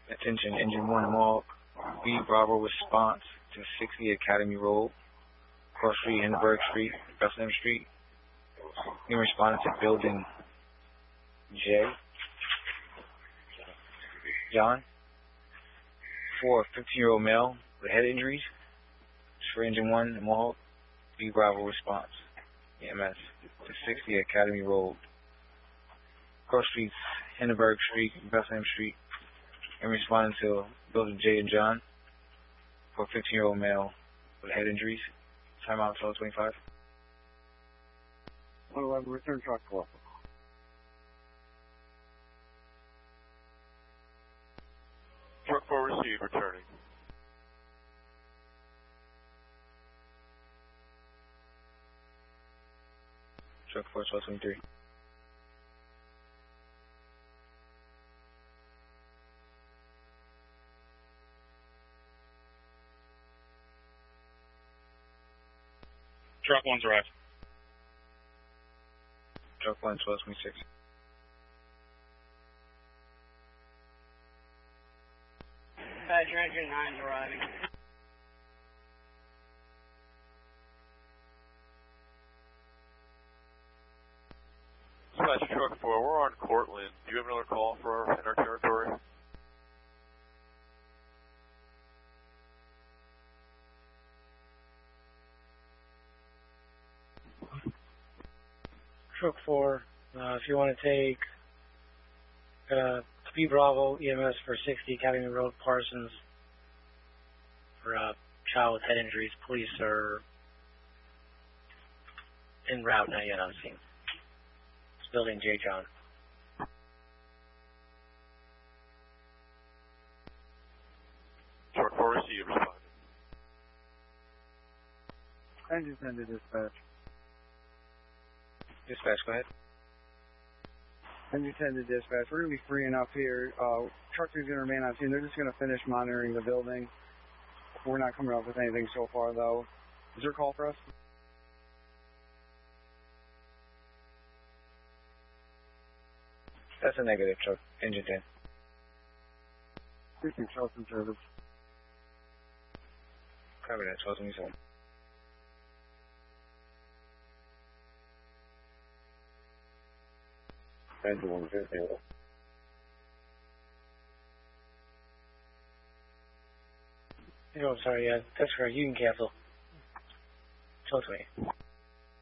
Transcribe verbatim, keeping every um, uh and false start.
Attention, engine one Mohawk. B Bravo response to sixty Academy Road, Cross Street, Hindenburg Street, Bethlehem Street. You responded to building J. John. For a fifteen-year-old male with head injuries. For engine one Mohawk. B Bravo response. E M S to sixty Academy Road, Cross Streets, Hindenburg Street, Bethlehem Street. And responding to building J and John for a fifteen-year-old male with head injuries. Timeout twelve twenty-five. one eleven, return truck four. Truck four received, returning. Truck four twelve twenty-three. Truck one's arrived. Truck one twelve twenty-six. Badger engine nine's arriving. Dispatch truck four, we're on Cortland. Do you have another call for our, in our territory? Truck four, uh, if you want to take uh, B Bravo E M S for sixty Academy Road, Parsons, for a uh, child with head injuries. Police are en route, not yet on scene. It's building J. John. Truck four received, responding. Engine ten to dispatch. Dispatch, go ahead. Engine ten to dispatch. We're going to be freeing up here. Uh, truck three is going to remain on scene. They're just going to finish monitoring the building. We're not coming up with anything so far, though. Is there a call for us? That's a negative, truck. Engine ten. Precinct Charleston service. Cover that, twelve twenty-seven. Engine one fifty. Oh, I'm sorry, yeah, that's correct. You can cancel. twelve twenty.